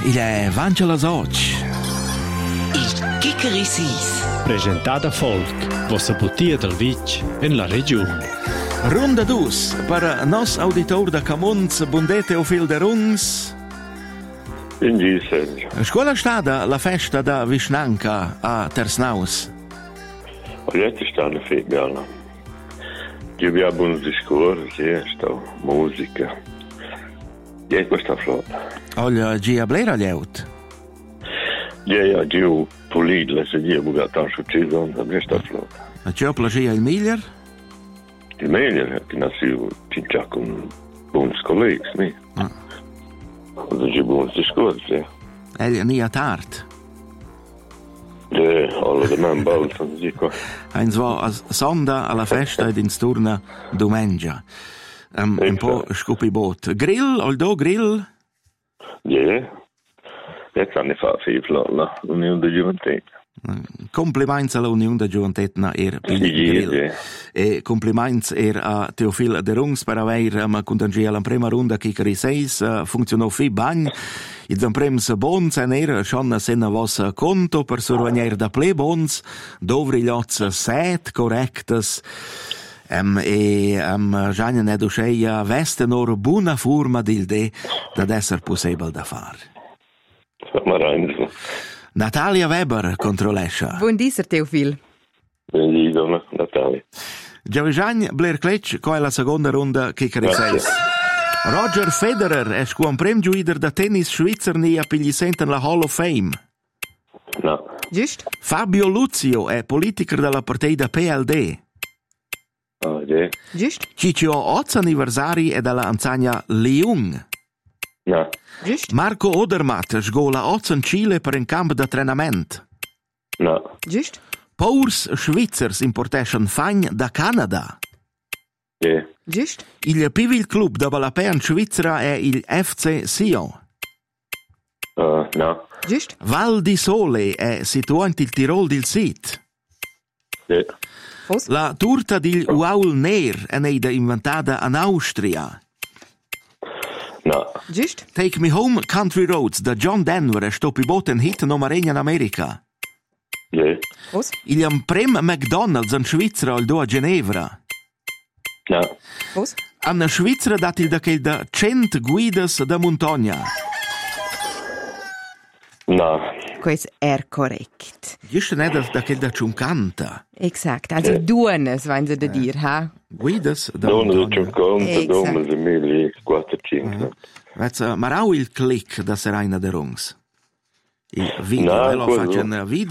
Il è Vangela Soc. Il Chickeri Sis. Presentata Folk, vostra bottiglia del Vic in la regione. Ronda dus per nos auditor da Camunz, bondete o fil de rungs. In Gisel. Scuola stada la festa da Visnanca a Tersnaus. Oggi sta la febbrale. Ci abbiamo buoni discorsi, sta musica. E questa flotta. Olha Gia Blera Lieut. Ja, Gio Polit, la se dia bugata a successo da questa flotta. A ciò plagia il miglior? Il meglio che nascivo cincia con buoni colleghi, mi. Oggi buoni discorsi. Egli nia tard. Alla de man balza, dico. Eins va a sonda alla festa ed in sturna domenica. Un po' scupibot. Grill, oldo grill? Ja. Jetzt anni fa fifla, l'Unione de Gioventù. Compliments all'Unione de Gioventù er pil grill. E compliments a Teofil de Rungs per aver contangia la prima ronda Chickeri 6 funzionò fi bagn. Ils emprems bons en schon sena vos conto per survegner da ple bons, dovri giots 7 correctes. Gianni Neduscheia vestenor buona forma d'ilde da esser possibile da far. Natalia Weber controlescia. Buon diser Teofil. Benvenuto, Natalia. Gianni Blair Cletch, qua è la seconda ronda Chickeri 6. Roger Federer è scuon prem giuider da tennis svizzer nia per gli senten la Hall of Fame. No. Giust? Fabio Luzio è politiker della partita PLD. Oh, ja. Giust? Ciccio 8 anniversari è dalla Anzagna Leung. No. Giust? Marco Odermatt sgola 8 in Cile per un camp d'allenamento. No. Giust? Paurs Svizzers importation fagn da Canada. Ja. Giust? Il pivil club da Balapea in Svizzera è il FC Sion. No. Giust? Val di Sole è situato il Tirol del Sit. Ja. Fos? La torta di Uaul Ner è neida inventata in Austria. No. Giust? Take Me Home Country Roads da John Denver è stopibot in hit nummer 1 in America. Ja. Fos? Il prem McDonald's in Svizzera al do a Ginevra. No. Fos? In Svizzera dat il da che da 100 guidas da montagna. No. Questo è correct. Giusto ne da che da 50. Exakt. Also duenes, wenn sie da dir, ha? Guidas da Non lo montagna. c'è conto, Esatto. domo se 1400. Vezza marau il click da Serena de Rungs. Il video, No, lo quello. faccio un video